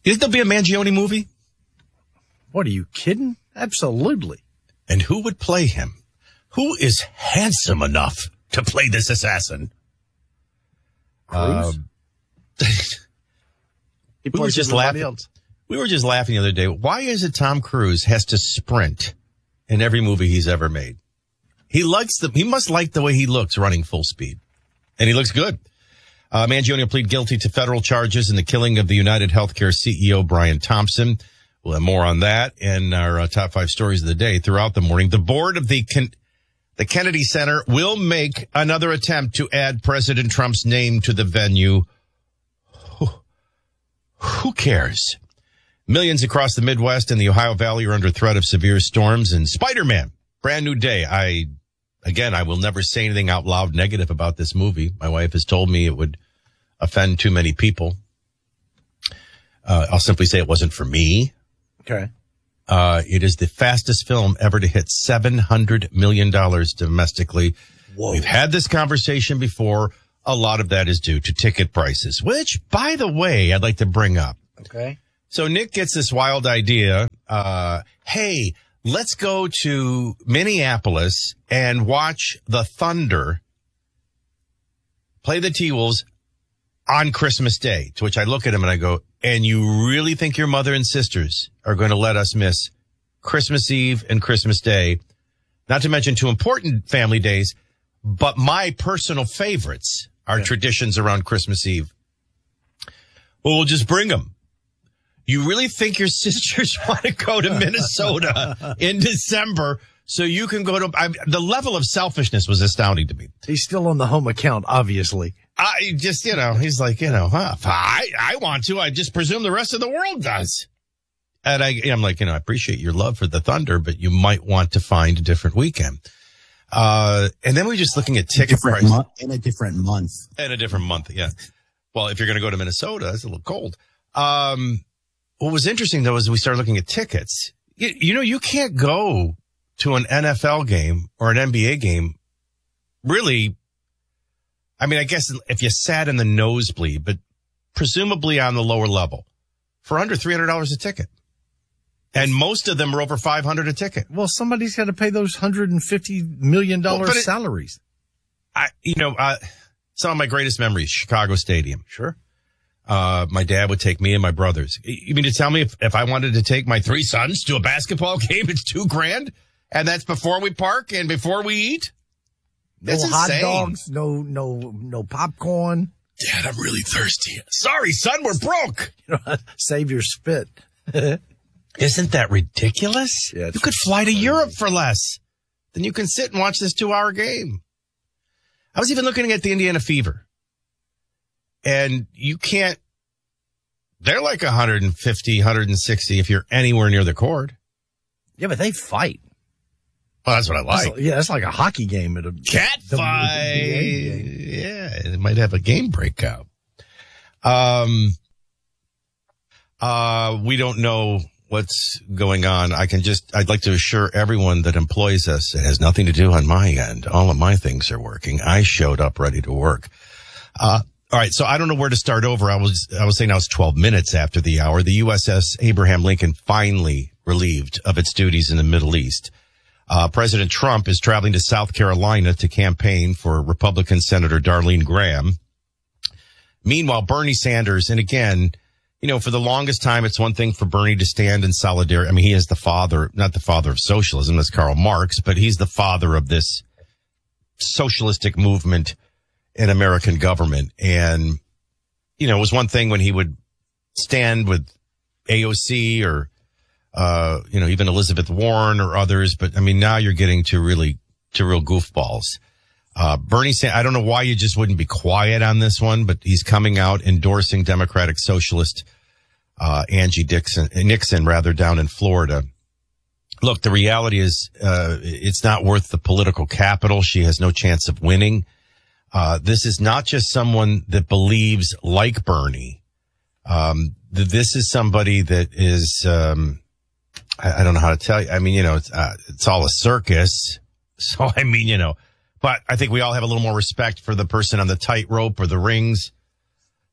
Isn't there be a Mangione movie? What, are you kidding? Absolutely. And who would play him? Who is handsome enough to play this assassin? Cruise? We were just laughing. We were just laughing the other day. Why is it Tom Cruise has to sprint in every movie he's ever made? He must like the way he looks running full speed. And he looks good. Mangione will plead guilty to federal charges in the killing of the United Healthcare CEO, Brian Thompson. We'll have more on that in our top 5 stories of the day throughout the morning. The board of the Kennedy Center will make another attempt to add President Trump's name to the venue. Who cares? Millions across the Midwest and the Ohio Valley are under threat of severe storms. And Spider-Man, brand new day. I will never say anything out loud negative about this movie. My wife has told me it would offend too many people. I'll simply say it wasn't for me. Okay. It is the fastest film ever to hit $700 million domestically. Whoa. We've had this conversation before. A lot of that is due to ticket prices, which, by the way, I'd like to bring up. Okay. So Nick gets this wild idea. Hey, let's go to Minneapolis and watch the Thunder play the T-Wolves on Christmas Day. To which I look at him and I go, and you really think your mother and sisters are going to let us miss Christmas Eve and Christmas Day? Not to mention 2 important family days, but my personal favorites are traditions around Christmas Eve. Well, we'll just bring them. You really think your sisters want to go to Minnesota in December so you can go to... the level of selfishness was astounding to me. He's still on the home account, obviously. I just, he's like, if I want to, I just presume the rest of the world does. And I'm like, I appreciate your love for the Thunder, but you might want to find a different weekend. And then we're just looking at ticket prices. In a different month. In a different month, yeah. Well, if you're going to go to Minnesota, it's a little cold. What was interesting, though, is we started looking at tickets. You can't go to an NFL game or an NBA game, really. I mean, I guess if you sat in the nosebleed, but presumably on the lower level, for under $300 a ticket. And most of them are over $500 a ticket. Well, somebody's got to pay those $150 million salaries. Some of my greatest memories, Chicago Stadium. Sure. My dad would take me and my brothers. You mean to tell me if I wanted to take my 3 sons to a basketball game, it's $2,000? And that's before we park and before we eat? That's no insane. Hot dogs, no popcorn. Dad, I'm really thirsty. Sorry, son, we're broke. Save your spit. Isn't that ridiculous? Yeah, you could fly to Europe for less. Then you can sit and watch this 2-hour game. I was even looking at the Indiana Fever. And you can't, they're like 150, 160 if you're anywhere near the court. Yeah, but they fight. Well, that's what I like. That's like a hockey game at a cat fight. Yeah, it might have a game breakout. We don't know what's going on. I'd like to assure everyone that employs us, it has nothing to do on my end. All of my things are working. I showed up ready to work. All right. So I don't know where to start over. I was saying now it's 12 minutes after the hour. The USS Abraham Lincoln finally relieved of its duties in the Middle East. President Trump is traveling to South Carolina to campaign for Republican Senator Darlene Graham. Meanwhile, Bernie Sanders, and again, for the longest time, it's one thing for Bernie to stand in solidarity. I mean, he is the father, not the father of socialism, that's Karl Marx, but he's the father of this socialistic movement in American government. And, it was one thing when he would stand with AOC or, even Elizabeth Warren or others. But I mean, now you're getting to real goofballs. Bernie Sanders, I don't know why you just wouldn't be quiet on this one, but he's coming out endorsing Democratic Socialist, Angie Nixon, down in Florida. Look, the reality is, it's not worth the political capital. She has no chance of winning. This is not just someone that believes like Bernie. This is somebody that is, I don't know how to tell you. I mean, it's all a circus. So, I mean, but I think we all have a little more respect for the person on the tightrope or the rings.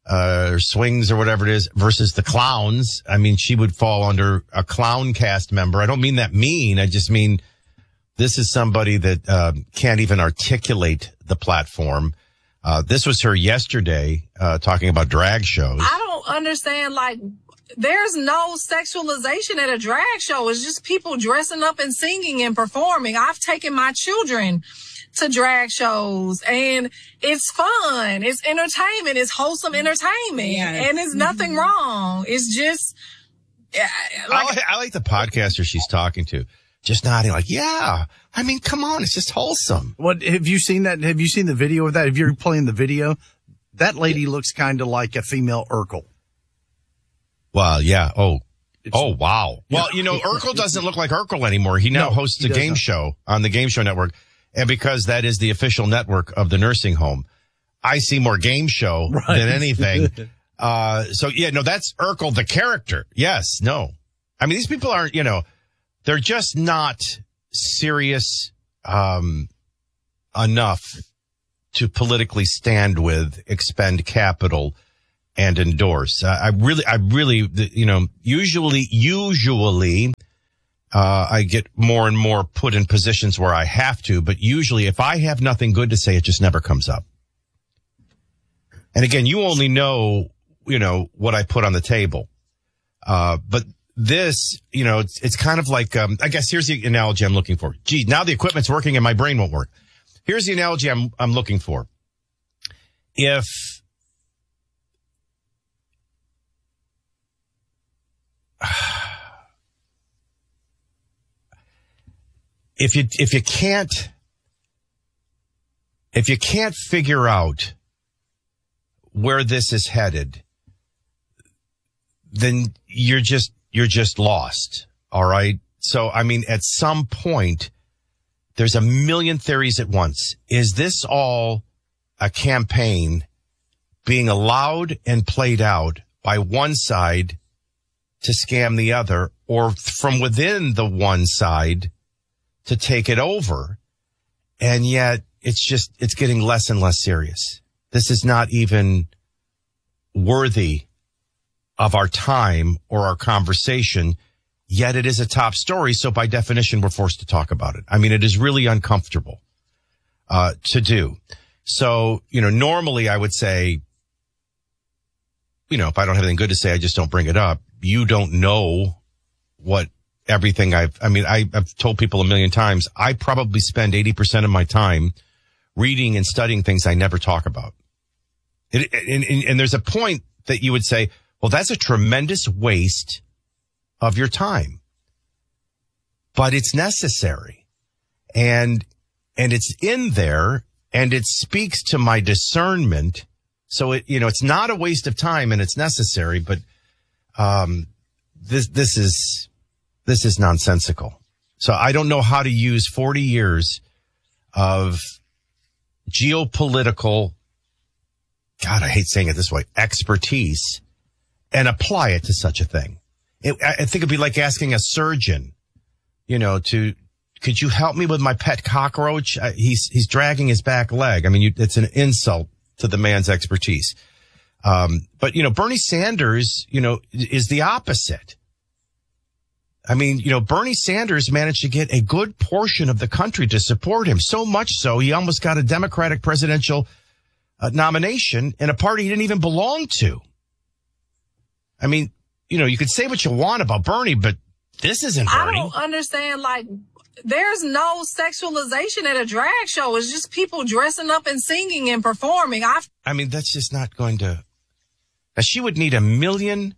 or swings or whatever it is versus the clowns. I mean, she would fall under a clown cast member. I don't mean that mean. I just mean this is somebody that can't even articulate the platform. This was her yesterday talking about drag shows. I don't understand, like, there's no sexualization at a drag show. It's just people dressing up and singing and performing. I've taken my children to drag shows and it's fun. It's entertainment. It's wholesome entertainment. Yes. And it's nothing wrong. It's just, I like the podcaster she's talking to. Just nodding like, yeah, I mean, come on. It's just wholesome. What, have you seen that? Have you seen the video of that? If you're playing the video, that lady looks kind of like a female Urkel. Well, yeah. Oh, wow. Well, you know, Urkel doesn't look like Urkel anymore. He now hosts a game show on the Game Show Network. And because that is the official network of the nursing home, I see more game show than anything. So yeah, no, that's Urkel, the character. Yes, no. I mean, these people aren't, you know, they're just not serious, enough to politically stand with, expend capital, and endorse. I really, you know, usually, I get more and more put in positions where I have to, but usually if I have nothing good to say, it just never comes up. And again, you only know, you know, what I put on the table. But this, you know, it's kind of like, I guess here's the analogy I'm looking for. Gee, now the equipment's working and my brain won't work. Here's the analogy I'm looking for. If you can't figure out where this is headed, then you're just lost. All right. So, I mean, at some point, there's a million theories at once. Is this all a campaign being allowed and played out by one side to scam the other, or from within the one side to take it over? And yet it's getting less and less serious. This is not even worthy of our time or our conversation, yet it is a top story. So by definition, we're forced to talk about it. I mean, it is really uncomfortable, to do. So, you know, normally I would say, you know, if I don't have anything good to say, I just don't bring it up. You don't know what everything I've told people a million times. I probably spend 80% of my time reading and studying things I never talk about. And there's a point that you would say, well, that's a tremendous waste of your time, but it's necessary. And it's in there and it speaks to my discernment. So it's not a waste of time and it's necessary, but, this is nonsensical. So I don't know how to use 40 years of geopolitical, God, I hate saying it this way, expertise and apply it to such a thing. I think it'd be like asking a surgeon, you know, could you help me with my pet cockroach? He's dragging his back leg. I mean, it's an insult to the man's expertise. But, you know, Bernie Sanders, you know, is the opposite. I mean, you know, Bernie Sanders managed to get a good portion of the country to support him. So much so, he almost got a Democratic presidential nomination in a party he didn't even belong to. I mean, you know, you could say what you want about Bernie, but this isn't Bernie. I don't understand, like, there's no sexualization at a drag show. It's just people dressing up and singing and performing. I mean, that's just not going to... Now, she would need 1 million...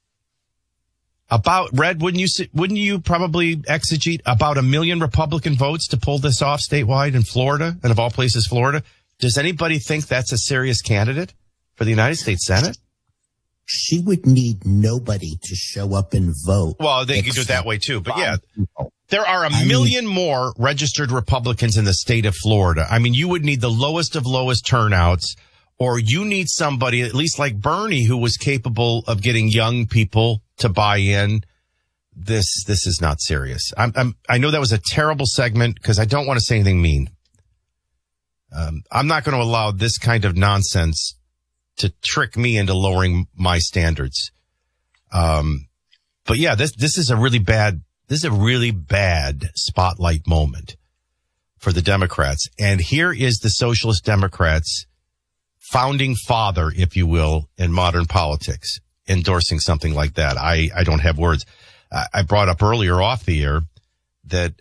Red, wouldn't you probably exegete about 1 million Republican votes to pull this off statewide in Florida, and of all places, Florida? Does anybody think that's a serious candidate for the United States Senate? She would need nobody to show up and vote. Well, they could do it that way too, but yeah. There are 1 million more registered Republicans in the state of Florida. I mean, you would need the lowest of lowest turnouts, or you need somebody, at least like Bernie, who was capable of getting young people to buy in. This is not serious. I know that was a terrible segment because I don't want to say anything mean. I'm not going to allow this kind of nonsense to trick me into lowering my standards. But yeah, this is a really bad spotlight moment for the Democrats. And here is the Socialist Democrats, founding father, if you will, in modern politics, endorsing something like that. I don't have words. I brought up earlier off the air that,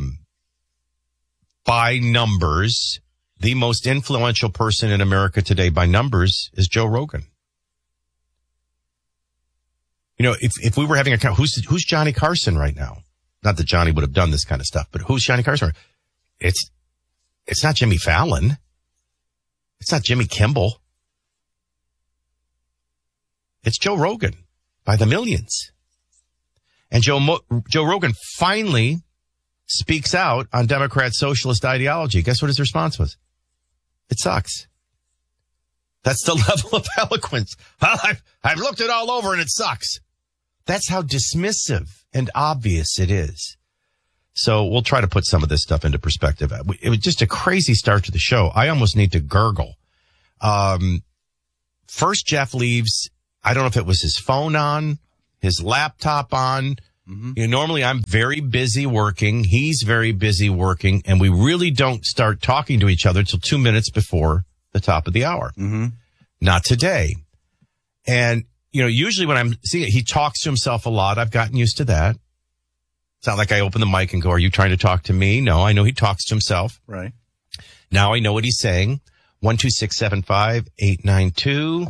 by numbers, the most influential person in America today by numbers is Joe Rogan. You know, if we were having who's Johnny Carson right now? Not that Johnny would have done this kind of stuff, but who's Johnny Carson? It's not Jimmy Fallon. It's not Jimmy Kimmel. It's Joe Rogan by the millions. And Joe Rogan finally speaks out on Democrat socialist ideology. Guess what his response was? It sucks. That's the level of eloquence. Well, I've looked it all over and it sucks. That's how dismissive and obvious it is. So we'll try to put some of this stuff into perspective. It was just a crazy start to the show. I almost need to gurgle. First, Jeff leaves. I don't know if it was his phone on, his laptop on. Mm-hmm. You know, normally I'm very busy working. He's very busy working. And we really don't start talking to each other till 2 minutes before the top of the hour. Mm-hmm. Not today. And, you know, usually when I'm seeing it, he talks to himself a lot. I've gotten used to that. It's not like I open the mic and go, are you trying to talk to me? No, I know he talks to himself. Right. Now I know what he's saying. 12675-892,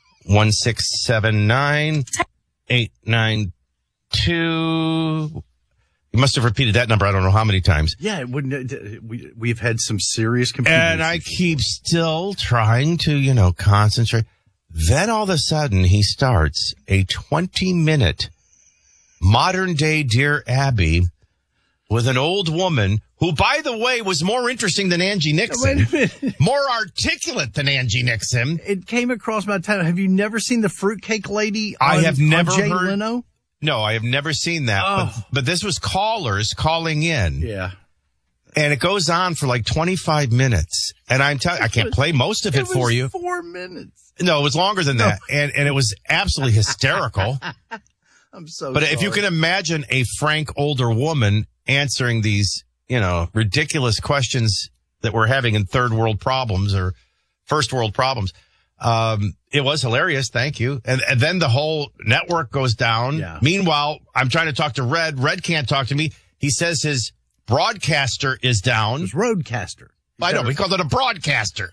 1679-892. You must have repeated that number. I don't know how many times. Yeah, it wouldn't. We've had some serious computer and I keep still trying to, concentrate. Then all of a sudden he starts a 20-minute modern day Dear Abby with an old woman who, by the way, was more interesting than Angie Nixon. Wait a minute. More articulate than Angie Nixon. It came across my time. Have you never seen the fruitcake lady I have never Jay heard. Leno? No, I have never seen that. Oh. But this was callers calling in. Yeah. And it goes on for like 25 minutes. And I'm telling you, I can't play most of it for you. 4 minutes. No, it was longer than that. And it was absolutely hysterical. I'm so But sorry. if you can imagine a frank older woman answering these, ridiculous questions that we're having in third world problems or first world problems, it was hilarious. Thank you. And then the whole network goes down. Yeah. Meanwhile, I'm trying to talk to Red. Red can't talk to me. He says his broadcaster is down. It's Roadcaster. I know. We called it a broadcaster.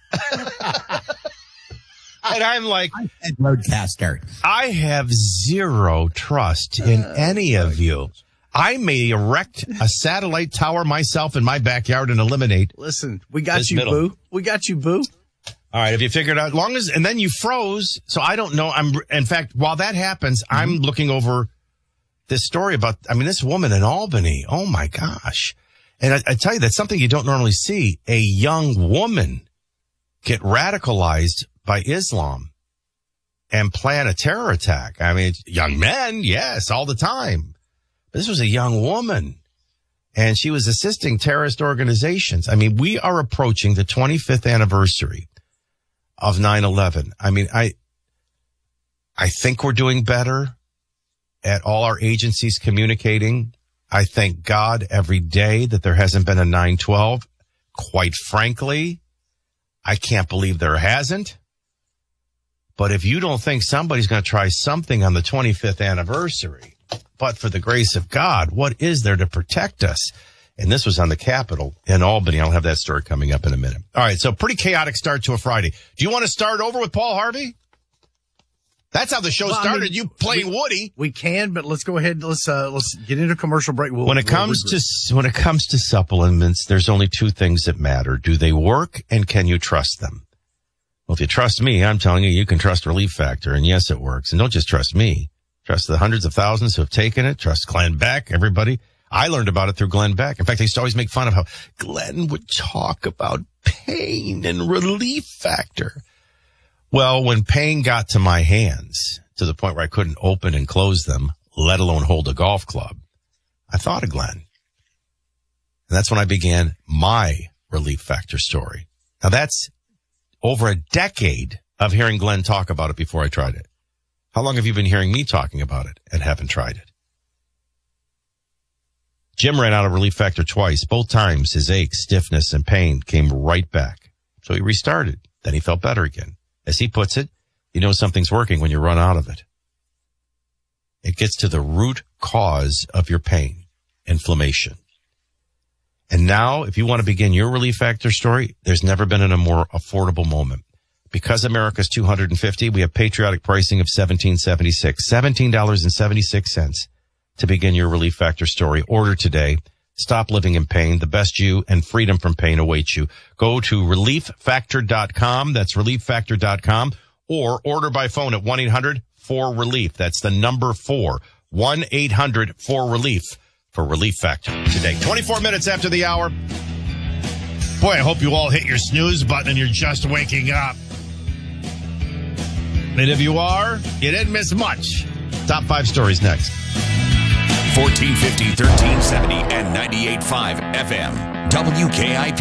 And I'm like, Roadcaster. I have zero trust in any of you. I may erect a satellite tower myself in my backyard and eliminate. Listen, we got this you, middle. boo. We got you, boo. All right. Have you figured out and then you froze. So I don't know. In fact, while that happens, I'm looking over this story about, this woman in Albany. Oh my gosh. And I tell you, that's something you don't normally see. A young woman get radicalized by Islam and plan a terror attack. Young men, yes, all the time. But this was a young woman, and she was assisting terrorist organizations. We are approaching the 25th anniversary of 9/11. I think we're doing better at all our agencies communicating. I thank God every day that there hasn't been a 9/12. Quite frankly, I can't believe there hasn't. But if you don't think somebody's going to try something on the 25th anniversary, but for the grace of God, what is there to protect us? And this was on the Capitol in Albany. I'll have that story coming up in a minute. All right, so pretty chaotic start to a Friday. Do you want to start over with Paul Harvey? That's how the show started. You playing Woody. We can, but let's go ahead. Let's get into a commercial break. When it comes to supplements, there's only two things that matter. Do they work, and can you trust them? Well, if you trust me, I'm telling you, you can trust Relief Factor, and yes, it works. And don't just trust me. Trust the hundreds of thousands who have taken it. Trust Glenn Beck, everybody. I learned about it through Glenn Beck. In fact, I used to always make fun of how Glenn would talk about pain and Relief Factor. Well, when pain got to my hands to the point where I couldn't open and close them, let alone hold a golf club, I thought of Glenn. And that's when I began my Relief Factor story. Now that's over a decade of hearing Glenn talk about it before I tried it? How long have you been hearing me talking about it and haven't tried it? Jim ran out of Relief Factor twice. Both times his aches, stiffness, and pain came right back. So he restarted. Then he felt better again. As he puts it, you know something's working when you run out of it. It gets to the root cause of your pain, inflammation. And now, if you want to begin your Relief Factor story, there's never been a more affordable moment. Because America's $250, we have patriotic pricing of $17.76, $17.76 to begin your Relief Factor story. Order today. Stop living in pain. The best you and freedom from pain awaits you. Go to relieffactor.com. That's relieffactor.com. Or order by phone at 1-800-4RELIEF. That's the number 4. 1-800-4RELIEF for Relief Factor today. 24 minutes after the hour. Boy, I hope you all hit your snooze button and you're just waking up. And if you are, you didn't miss much. Top 5 stories next. 1450, 1370, and 98.5 FM. WKIP.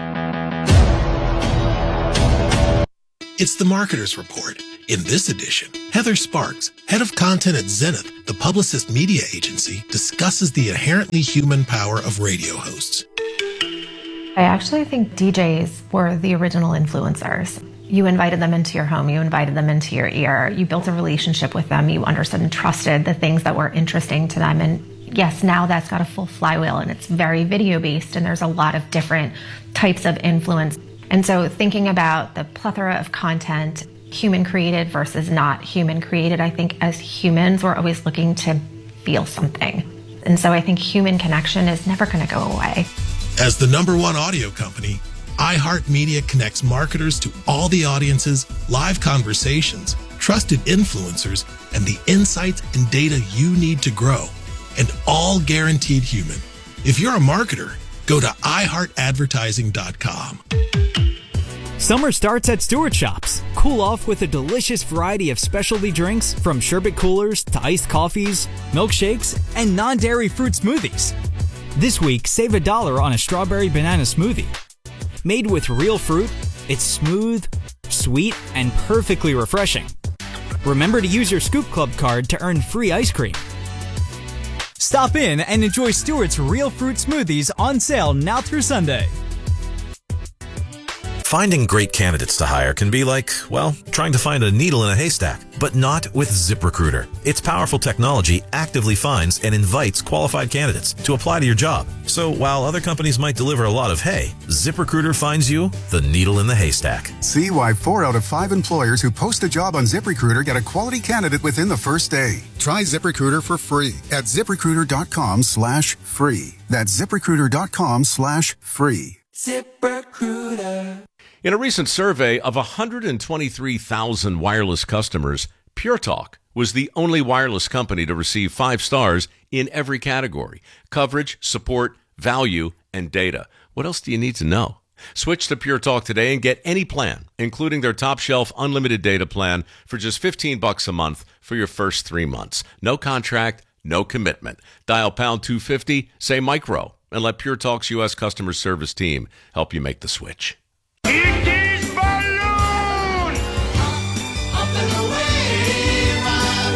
It's the Marketer's Report. In this edition, Heather Sparks, head of content at Zenith, the Publicist media agency, discusses the inherently human power of radio hosts. I actually think DJs were the original influencers. You invited them into your home, you invited them into your ear, you built a relationship with them, you understood and trusted the things that were interesting to them. And yes, now that's got a full flywheel and it's very video based and there's a lot of different types of influence. And so thinking about the plethora of content, human created versus not human created, I think as humans, we're always looking to feel something. And so I think human connection is never going to go away. As the #1 audio company, iHeartMedia connects marketers to all the audiences, live conversations, trusted influencers, and the insights and data you need to grow, and all guaranteed human. If you're a marketer, go to iHeartAdvertising.com. Summer starts at Stewart Shops. Cool off with a delicious variety of specialty drinks, from sherbet coolers to iced coffees, milkshakes, and non-dairy fruit smoothies. This week, save $1 on a strawberry banana smoothie. Made with real fruit, it's smooth, sweet, and perfectly refreshing. Remember to use your Scoop Club card to earn free ice cream. Stop in and enjoy Stewart's real fruit smoothies on sale now through Sunday. Finding great candidates to hire can be like, well, trying to find a needle in a haystack, but not with ZipRecruiter. Its powerful technology actively finds and invites qualified candidates to apply to your job. So while other companies might deliver a lot of hay, ZipRecruiter finds you the needle in the haystack. See why 4 out of 5 employers who post a job on ZipRecruiter get a quality candidate within the first day. Try ZipRecruiter for free at ZipRecruiter.com/free. That's ZipRecruiter.com/free. ZipRecruiter. In a recent survey of 123,000 wireless customers, Pure Talk was the only wireless company to receive 5 stars in every category: coverage, support, value, and data. What else do you need to know? Switch to Pure Talk today and get any plan, including their top shelf unlimited data plan, for just $15 a month for your first 3 months. No contract, no commitment. Dial pound 250, say micro, and let Pure Talk's U.S. customer service team help you make the switch. It is balloon! Up and away, my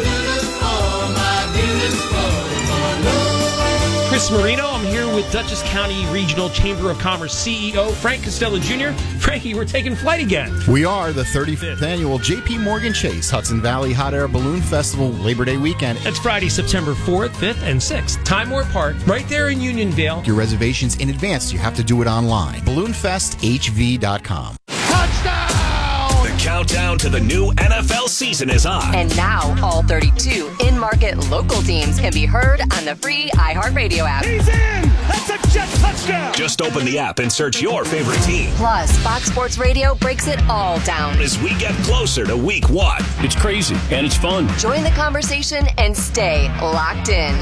beautiful balloon. Chris Marino, I'm here with Dutchess County Regional Chamber of Commerce CEO Frank Costello Jr. Frankie, we're taking flight again. We are the 35th annual J.P. Morgan Chase Hudson Valley Hot Air Balloon Festival Labor Day weekend. That's Friday, September 4th, 5th, and 6th. Timemore Park, right there in Unionville. Your reservations in advance. You have to do it online. BalloonFestHV.com. Touchdown! The countdown to the new NFL season is on. And now, all 32 in-market local teams can be heard on the free iHeartRadio app. He's in! That's a Jet touchdown! Just open the app and search your favorite team. Plus, Fox Sports Radio breaks it all down as we get closer to week 1. It's crazy, and it's fun. Join the conversation and stay locked in.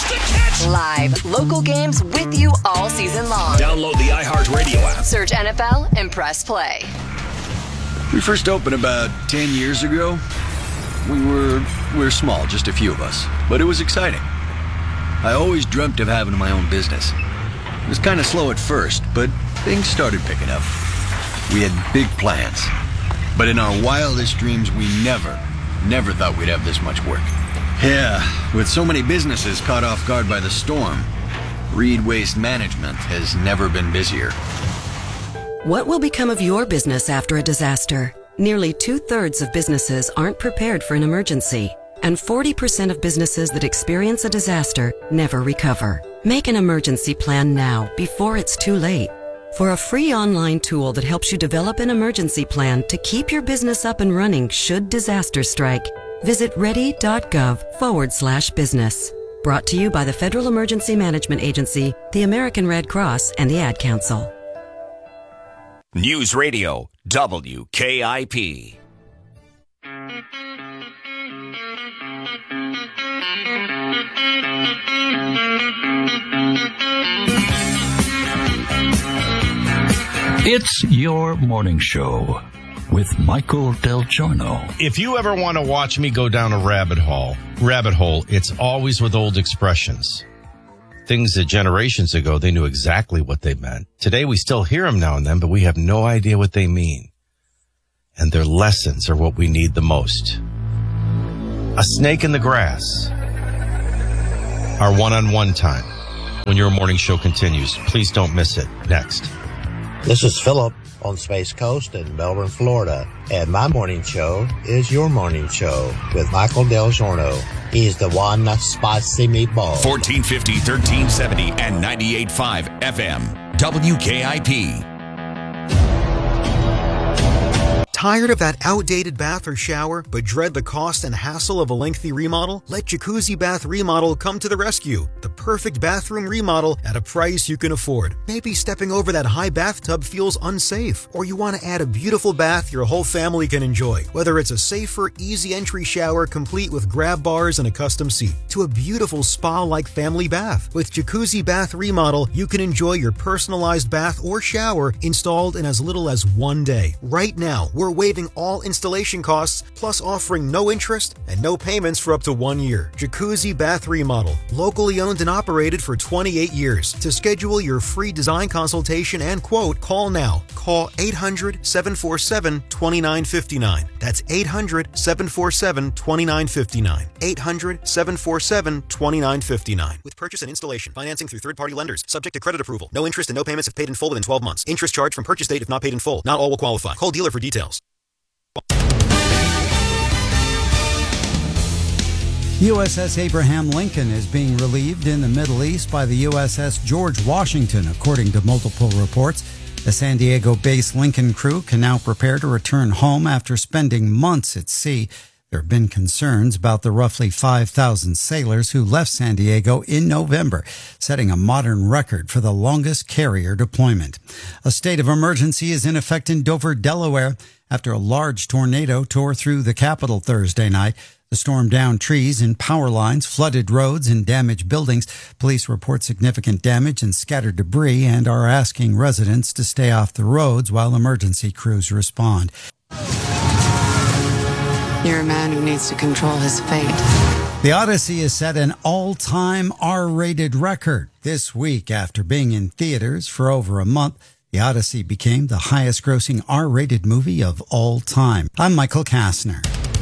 Live local games with you all season long. Download the iHeartRadio app. Search NFL and press play. We first opened about 10 years ago. We were small, just a few of us, but it was exciting. I always dreamt of having my own business. It was kind of slow at first, but things started picking up. We had big plans. But in our wildest dreams, we never thought we'd have this much work. Yeah, with so many businesses caught off guard by the storm, Reed Waste Management has never been busier. What will become of your business after a disaster? Nearly 2/3 of businesses aren't prepared for an emergency, and 40% of businesses that experience a disaster never recover. Make an emergency plan now, before it's too late. For a free online tool that helps you develop an emergency plan to keep your business up and running should disaster strike, visit ready.gov/business. Brought to you by the Federal Emergency Management Agency, the American Red Cross, and the Ad Council. News Radio WKIP. It's your morning show with Michael Del Giorno. If you ever want to watch me go down a rabbit hole, it's always with old expressions. Things that generations ago, they knew exactly what they meant. Today, we still hear them now and then, but we have no idea what they mean. And their lessons are what we need the most. A snake in the grass. Our one-on-one time. When your morning show continues, please don't miss it. Next. This is Philip on Space Coast in Melbourne, Florida. And my morning show is your morning show with Michael Del Giorno. He's the one spicy meatball. 1450, 1370, and 98.5 FM. WKIP. Tired of that outdated bath or shower, but dread the cost and hassle of a lengthy remodel? Let Jacuzzi Bath Remodel come to the rescue. The perfect bathroom remodel at a price you can afford. Maybe stepping over that high bathtub feels unsafe, or you want to add a beautiful bath your whole family can enjoy. Whether it's a safer, easy entry shower complete with grab bars and a custom seat, to a beautiful spa-like family bath. With Jacuzzi Bath Remodel, you can enjoy your personalized bath or shower installed in as little as 1 day. Right now, we're waiving all installation costs, plus offering no interest and no payments for up to 1 year. Jacuzzi Bath Remodel, locally owned and operated for 28 years. To schedule your free design consultation and quote, call now. Call 800-747-2959. That's 800-747-2959. 800-747-2959. With purchase and installation, financing through third-party lenders, subject to credit approval. No interest and no payments if paid in full within 12 months. Interest charged from purchase date if not paid in full. Not all will qualify. Call dealer for details. USS Abraham Lincoln is being relieved in the Middle East by the USS George Washington, according to multiple reports. The San Diego-based Lincoln crew can now prepare to return home after spending months at sea. There have been concerns about the roughly 5,000 sailors who left San Diego in November, setting a modern record for the longest carrier deployment. A state of emergency is in effect in Dover, Delaware, after a large tornado tore through the capital Thursday night. The storm downed trees and power lines, flooded roads, and damaged buildings. Police report significant damage and scattered debris and are asking residents to stay off the roads while emergency crews respond. You're a man who needs to control his fate. The Odyssey has set an all-time R-rated record this week after being in theaters for over a month. The Odyssey became the highest-grossing R-rated movie of all time. I'm Michael Kastner.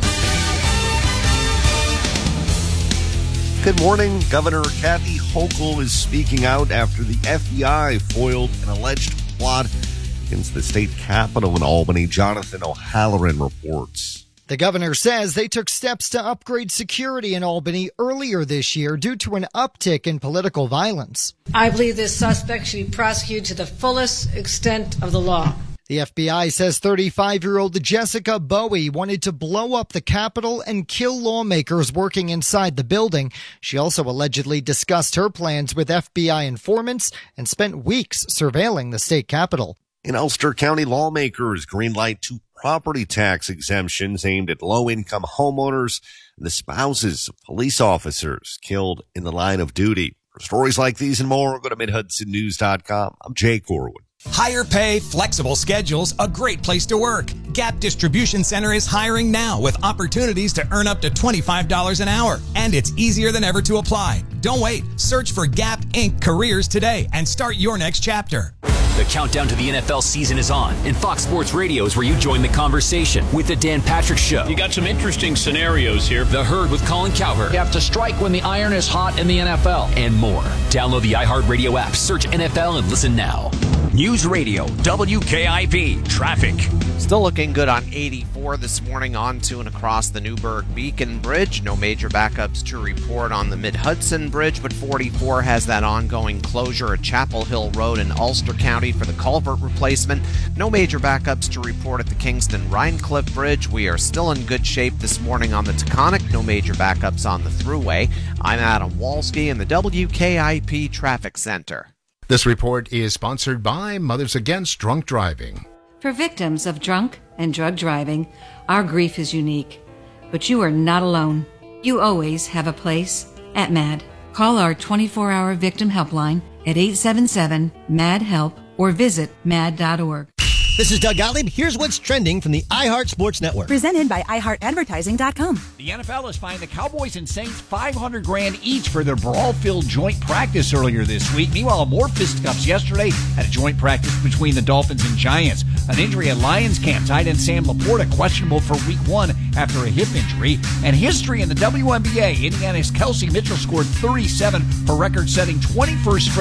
Good morning. Governor Kathy Hochul is speaking out after the FBI foiled an alleged plot against the state capitol in Albany. Jonathan O'Halloran reports. The governor says they took steps to upgrade security in Albany earlier this year due to an uptick in political violence. I believe this suspect should be prosecuted to the fullest extent of the law. The FBI says 35-year-old Jessica Bowie wanted to blow up the Capitol and kill lawmakers working inside the building. She also allegedly discussed her plans with FBI informants and spent weeks surveilling the state Capitol. In Ulster County, lawmakers greenlight 2 property tax exemptions aimed at low-income homeowners and the spouses of police officers killed in the line of duty. For stories like these and more, go to MidHudsonNews.com. I'm Jay Corwood. Higher pay, flexible schedules, a great place to work. Gap Distribution Center is hiring now with opportunities to earn up to $25 an hour. And it's easier than ever to apply. Don't wait. Search for Gap Inc. Careers today and start your next chapter. The countdown to the NFL season is on, and Fox Sports Radio is where you join the conversation with The Dan Patrick Show. You got some interesting scenarios here. The Herd with Colin Cowherd. You have to strike when the iron is hot in the NFL. And more. Download the iHeartRadio app, search NFL, and listen now. News Radio, WKIP, traffic. Still looking good on 84 this morning on to and across the Newburgh Beacon Bridge. No major backups to report on the Mid-Hudson Bridge, but 44 has that ongoing closure at Chapel Hill Road in Ulster County for the culvert replacement. No major backups to report at the Kingston-Rhinecliff Bridge. We are still in good shape this morning on the Taconic. No major backups on the Thruway. I'm Adam Walski in the WKIP Traffic Center. This report is sponsored by Mothers Against Drunk Driving. For victims of drunk and drug driving, our grief is unique. But you are not alone. You always have a place at MAD. Call our 24-hour victim helpline at 877-MAD-HELP or visit mad.org. This is Doug Gottlieb. Here's what's trending from the iHeart Sports Network. Presented by iHeartAdvertising.com. The NFL is fined the Cowboys and Saints $500,000 each for their brawl-filled joint practice earlier this week. Meanwhile, more fisticuffs yesterday at a joint practice between the Dolphins and Giants. An injury at Lions camp. Tight end Sam Laporta questionable for Week 1 after a hip injury. And history in the WNBA. Indiana's Kelsey Mitchell scored 37, her record-setting 21st straight